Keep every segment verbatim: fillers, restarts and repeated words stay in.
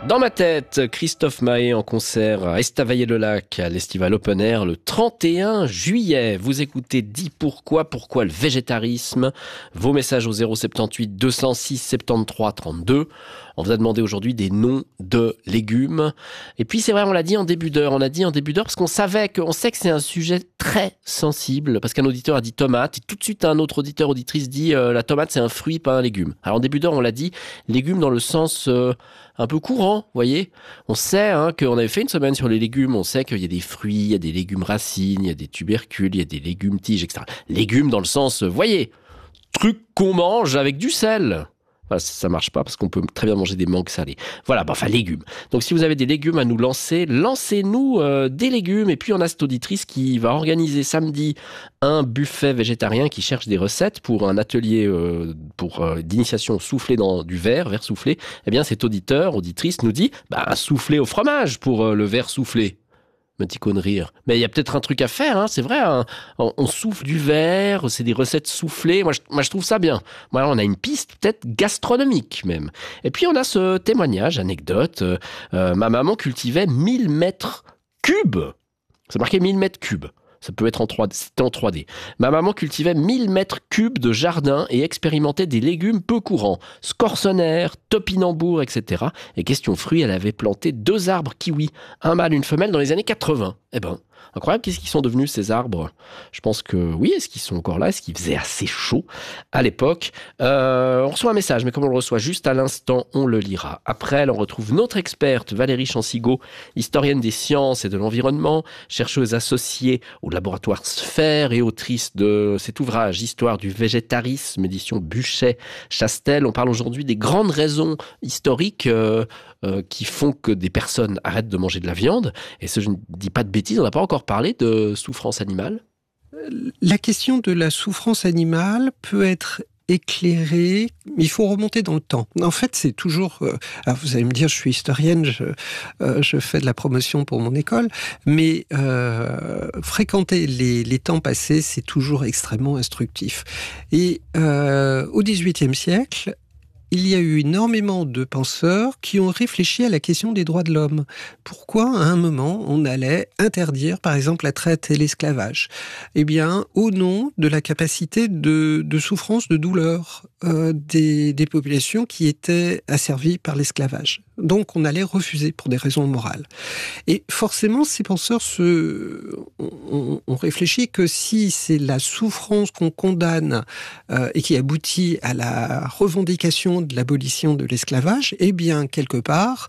Dans ma tête, Christophe Mahé en concert à Estavayer-le-Lac, à l'Estival Open Air, le trente et un juillet. Vous écoutez Dis pourquoi, pourquoi le végétarisme. Vos messages au zéro soixante-dix-huit deux cent six soixante-treize trente-deux. On vous a demandé aujourd'hui des noms de légumes. Et puis c'est vrai, on l'a dit en début d'heure, on a dit en début d'heure parce qu'on savait que, on sait que c'est un sujet très sensible, parce qu'un auditeur a dit tomate, et tout de suite un autre auditeur, auditrice dit euh, la tomate c'est un fruit, pas un légume. Alors en début d'heure, on l'a dit, légumes dans le sens euh, un peu courant, vous voyez. On sait hein, qu'on avait fait une semaine sur les légumes, on sait qu'il y a des fruits, il y a des légumes racines, il y a des tubercules, il y a des légumes tiges, et cetera. Légumes dans le sens, vous voyez, truc qu'on mange avec du sel. Voilà, ça marche pas parce qu'on peut très bien manger des mangues salées. Voilà, bah, enfin légumes. Donc si vous avez des légumes à nous lancer, lancez-nous euh, des légumes. Et puis on a cette auditrice qui va organiser samedi un buffet végétarien, qui cherche des recettes pour un atelier euh, pour euh, d'initiation au soufflé dans du verre, verre soufflé. Eh bien cet auditeur, auditrice nous dit, bah un soufflé au fromage pour euh, le verre soufflé. Me dit connerie. Mais il y a peut-être un truc à faire, hein, c'est vrai. Hein. On, on souffle du verre, c'est des recettes soufflées. Moi je, moi, je trouve ça bien. Moi, on a une piste peut-être gastronomique même. Et puis, on a ce témoignage, anecdote. Euh, euh, ma maman cultivait mille mètres cubes. C'est marqué mille mètres cubes. Ça peut être en trois D, c'était en trois D. Ma maman cultivait mille mètres cubes de jardin et expérimentait des légumes peu courants. Scorsonère, topinambour, et cetera. Et question fruits, elle avait planté deux arbres kiwi, un mâle, une femelle, dans les années quatre-vingts. Eh ben, incroyable, qu'est-ce qu'ils sont devenus ces arbres? Je pense que oui, est-ce qu'ils sont encore là? Est-ce qu'il faisait assez chaud à l'époque? euh, On reçoit un message, mais comme on le reçoit juste à l'instant, on le lira. Après, on retrouve notre experte, Valérie Chansigo, historienne des sciences et de l'environnement, chercheuse associée au laboratoire Sphère et autrice de cet ouvrage, Histoire du végétarisme, édition Buchet-Chastel. On parle aujourd'hui des grandes raisons historiques euh, euh, qui font que des personnes arrêtent de manger de la viande. Et ce, je ne dis pas de bêtises, on n'a pas encore parlé de souffrance animale. La question de la souffrance animale peut être éclairée, mais il faut remonter dans le temps. En fait, c'est toujours... Euh, alors vous allez me dire, je suis historienne, je, euh, je fais de la promotion pour mon école, mais euh, fréquenter les, les temps passés, c'est toujours extrêmement instructif. Et euh, au dix-huitième siècle, il y a eu énormément de penseurs qui ont réfléchi à la question des droits de l'homme. Pourquoi, à un moment, on allait interdire, par exemple, la traite et l'esclavage? Eh bien, au nom de la capacité de, de souffrance, de douleur euh, des, des populations qui étaient asservies par l'esclavage. Donc, on allait refuser pour des raisons morales. Et forcément, ces penseurs se, ont, ont réfléchi que si c'est la souffrance qu'on condamne euh, et qui aboutit à la revendication de l'abolition de l'esclavage, eh bien, quelque part,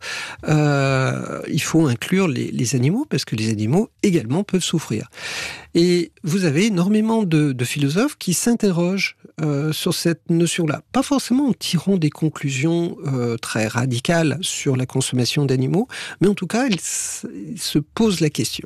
euh, il faut inclure les, les animaux, parce que les animaux également peuvent souffrir. Et vous avez énormément de, de philosophes qui s'interrogent euh, sur cette notion-là. Pas forcément en tirant des conclusions euh, très radicales sur la consommation d'animaux, mais en tout cas, ils, ils se posent la question.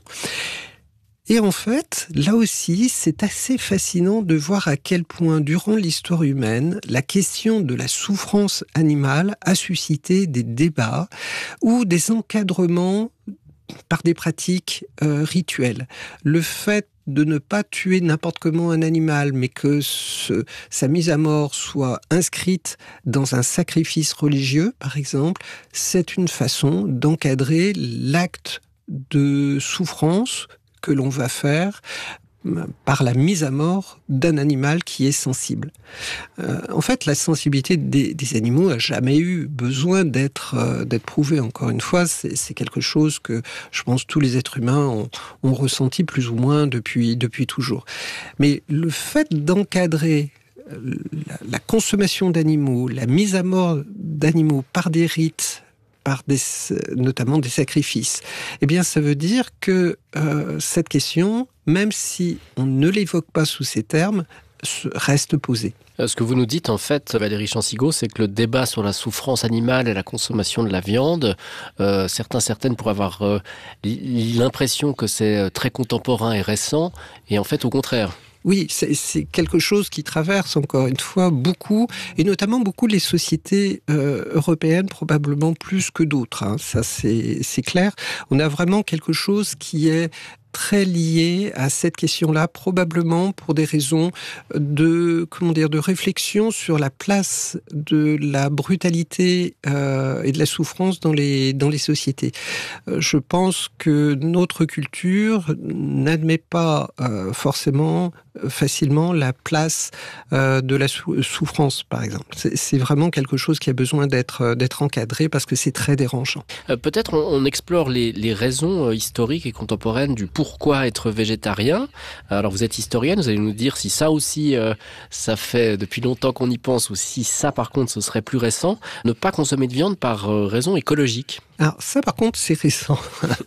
Et en fait, là aussi, c'est assez fascinant de voir à quel point, durant l'histoire humaine, la question de la souffrance animale a suscité des débats ou des encadrements par des pratiques euh, rituelles. Le fait de ne pas tuer n'importe comment un animal, mais que ce, sa mise à mort soit inscrite dans un sacrifice religieux, par exemple, c'est une façon d'encadrer l'acte de souffrance que l'on va faire par la mise à mort d'un animal qui est sensible. Euh, en fait, la sensibilité des, des animaux n'a jamais eu besoin d'être, euh, d'être prouvée. Encore une fois, c'est, c'est quelque chose que je pense tous les êtres humains ont, ont ressenti plus ou moins depuis, depuis toujours. Mais le fait d'encadrer la, la consommation d'animaux, la mise à mort d'animaux par des rites, par des, notamment des sacrifices, eh bien, ça veut dire que euh, cette question, même si on ne l'évoque pas sous ces termes, reste posée. Ce que vous nous dites, en fait, Valérie Chansigo, c'est que le débat sur la souffrance animale et la consommation de la viande, euh, certains, certaines pourraient avoir euh, l'impression que c'est très contemporain et récent, et en fait, au contraire. Oui, c'est, c'est quelque chose qui traverse encore une fois beaucoup, et notamment beaucoup les sociétés euh, européennes, probablement plus que d'autres. Hein. Ça, c'est, c'est clair. On a vraiment quelque chose qui est très lié à cette question-là, probablement pour des raisons de, comment dire, de réflexion sur la place de la brutalité euh, et de la souffrance dans les, dans les sociétés. Euh, je pense que notre culture n'admet pas euh, forcément facilement la place euh, de la sou- souffrance, par exemple. C'est, c'est vraiment quelque chose qui a besoin d'être, d'être encadré parce que c'est très dérangeant. Euh, peut-être on, on explore les, les raisons euh, historiques et contemporaines du pourquoi être végétarien. Alors vous êtes historienne, vous allez nous dire si ça aussi, euh, ça fait depuis longtemps qu'on y pense, ou si ça par contre ce serait plus récent. Ne pas consommer de viande par euh, raison écologique. Alors ça par contre c'est récent.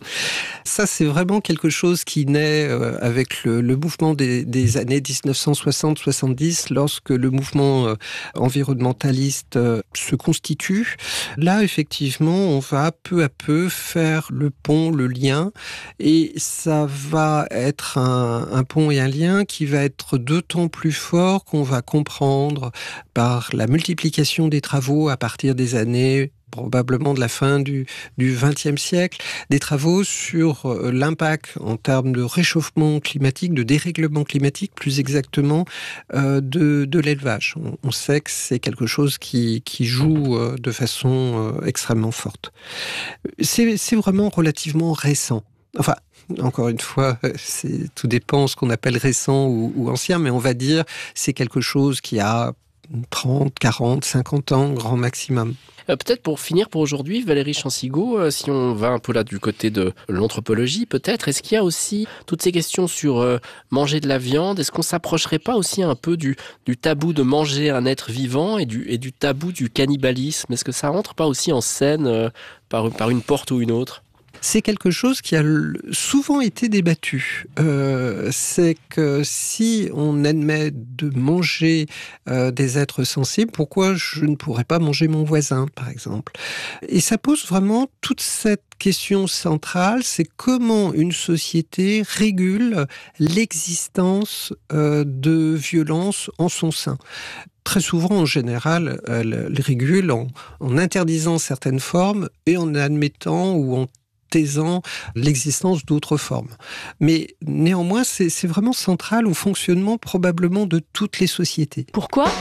Ça c'est vraiment quelque chose qui naît euh, avec le, le mouvement des, des années dix-neuf cent soixante soixante-dix, lorsque le mouvement euh, environnementaliste euh, se constitue. Là effectivement on va peu à peu faire le pont, le lien, et ça va être un, un pont et un lien qui va être d'autant plus fort qu'on va comprendre par la multiplication des travaux à partir des années probablement de la fin du, du vingtième siècle, des travaux sur euh, l'impact en termes de réchauffement climatique, de dérèglement climatique, plus exactement, euh, de, de l'élevage. On, on sait que c'est quelque chose qui, qui joue euh, de façon euh, extrêmement forte. C'est, c'est vraiment relativement récent. Enfin, encore une fois, c'est, tout dépend ce qu'on appelle récent ou, ou ancien, mais on va dire c'est quelque chose qui a trente, quarante, cinquante ans, grand maximum. Euh, peut-être pour finir pour aujourd'hui, Valérie Chansigaud, euh, si on va un peu là du côté de l'anthropologie, peut-être, est-ce qu'il y a aussi toutes ces questions sur euh, manger de la viande? Est-ce qu'on s'approcherait pas aussi un peu du, du tabou de manger un être vivant et du, et du tabou du cannibalisme? Est-ce que ça rentre pas aussi en scène euh, par, par une porte ou une autre? C'est quelque chose qui a souvent été débattu. Euh, c'est que si on admet de manger euh, des êtres sensibles, pourquoi je ne pourrais pas manger mon voisin, par exemple? Et ça pose vraiment toute cette question centrale, c'est comment une société régule l'existence euh, de violence en son sein. Très souvent, en général, elle les régule en, en interdisant certaines formes et en admettant ou en taisant l'existence d'autres formes. Mais néanmoins, c'est, c'est vraiment central au fonctionnement probablement de toutes les sociétés. Pourquoi ?